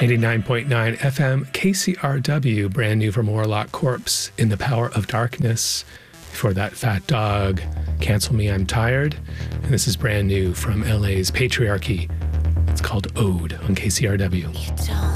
89.9 FM KCRW, brand new from Warlock Corpse, In the Power of Darkness. Before that, Fat Dog, Cancel Me, I'm Tired. And this is brand new from LA's Patriarchy. It's called Ode on KCRW.